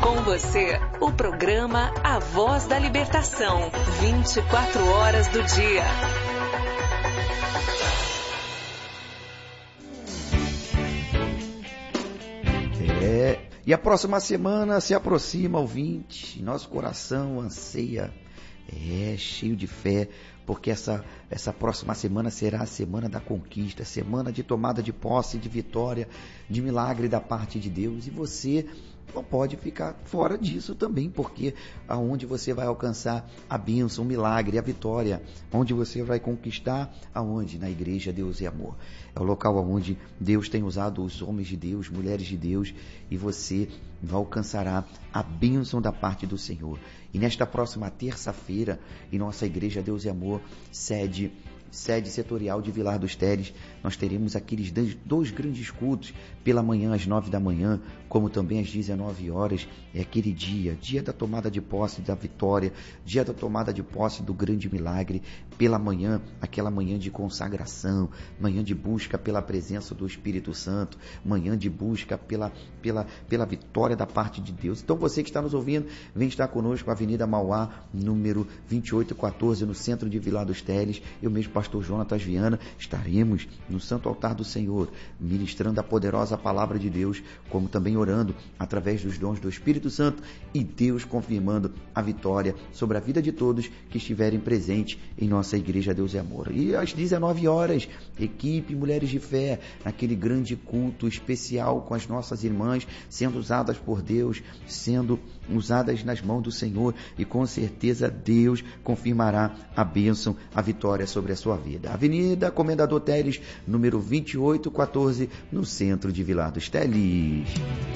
Com você, o programa A Voz da Libertação, 24 horas do dia. E a próxima semana se aproxima, ouvinte, nosso coração anseia, cheio de fé, porque essa próxima semana será a semana da conquista, semana de tomada de posse, de vitória, de milagre da parte de Deus, e você não pode ficar fora disso também, porque aonde você vai alcançar a bênção, o milagre, a vitória, onde você vai conquistar, aonde? Na igreja Deus é Amor. É o local onde Deus tem usado os homens de Deus, mulheres de Deus, e você alcançará a bênção da parte do Senhor. E nesta próxima terça-feira, em nossa igreja Deus é Amor, sede setorial de Vilar dos Teles, nós teremos aqueles dois grandes cultos, pela manhã às 9 da manhã, como também às 19 horas, é aquele dia da tomada de posse da vitória, dia da tomada de posse do grande milagre, pela manhã, aquela manhã de consagração, manhã de busca pela presença do Espírito Santo, manhã de busca pela vitória da parte de Deus. Então você que está nos ouvindo, vem estar conosco, Avenida Mauá, número 2814, no centro de Vilar dos Teles. Eu mesmo, pastor Jonatas Viana, estaremos no Santo Altar do Senhor, ministrando a poderosa palavra de Deus, como também orando através dos dons do Espírito Santo, e Deus confirmando a vitória sobre a vida de todos que estiverem presentes em nossa igreja Deus é Amor. E às 19 horas, equipe Mulheres de Fé, naquele grande culto especial com as nossas irmãs, sendo usadas por Deus, sendo usadas nas mãos do Senhor, e com certeza Deus confirmará a bênção, a vitória sobre a sua vida. Avenida Comendador Teles, número 2814, no centro de Vilar dos Teles.